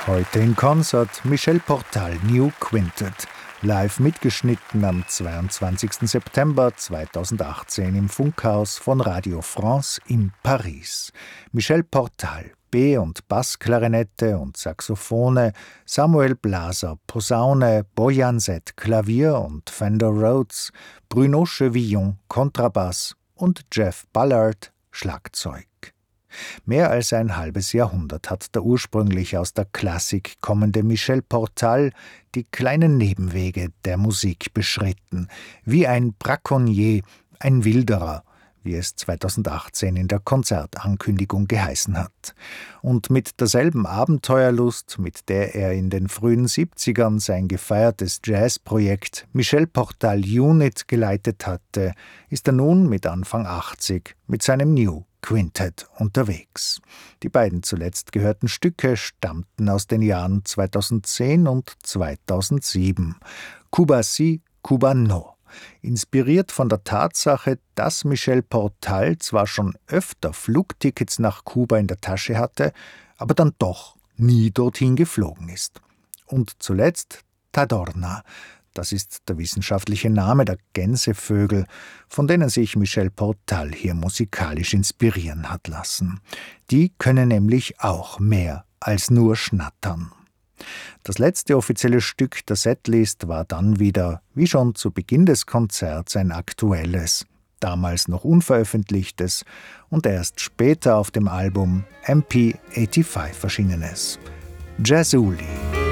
Heute in Konzert Michel Portal New Quintet, live mitgeschnitten am 22. September 2018 im Funkhaus von Radio France in Paris. Michel Portal, B- und Bassklarinette und Saxophone, Samuel Blaser, Posaune, Boyan Zett, Klavier und Fender Rhodes, Bruno Chevillon, Kontrabass und Jeff Ballard, Schlagzeug. Mehr als ein halbes Jahrhundert hat der ursprünglich aus der Klassik kommende Michel Portal die kleinen Nebenwege der Musik beschritten, wie ein Braconnier, ein Wilderer, wie es 2018 in der Konzertankündigung geheißen hat. Und mit derselben Abenteuerlust, mit der er in den frühen 70ern sein gefeiertes Jazzprojekt Michel Portal Unit geleitet hatte, ist er nun mit Anfang 80 mit seinem New Quintet unterwegs. Die beiden zuletzt gehörten Stücke stammten aus den Jahren 2010 und 2007. Cuba sí, Cuba no. Inspiriert von der Tatsache, dass Michel Portal zwar schon öfter Flugtickets nach Kuba in der Tasche hatte, aber dann doch nie dorthin geflogen ist. Und zuletzt Tadorna. Das ist der wissenschaftliche Name der Gänsevögel, von denen sich Michel Portal hier musikalisch inspirieren hat lassen. Die können nämlich auch mehr als nur schnattern. Das letzte offizielle Stück der Setlist war dann wieder, wie schon zu Beginn des Konzerts, ein aktuelles, damals noch unveröffentlichtes und erst später auf dem Album MP85 erschienenes. Jazzuli.